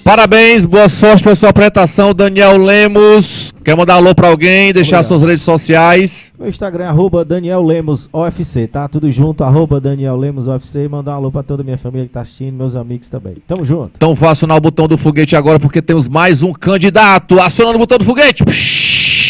Parabéns, boa sorte pela sua apresentação, Daniel Lemos. Quer mandar alô pra alguém, deixar Obrigado. suas redes sociais? Meu Instagram é @Daniel Lemos OFC, tá? Tudo junto, @Daniel Lemos OFC. Mandar um alô pra toda a minha família que tá assistindo, meus amigos também. Tamo junto. Então vou acionar o botão do foguete agora, porque temos mais um candidato. Acionando o botão do foguete. Psh!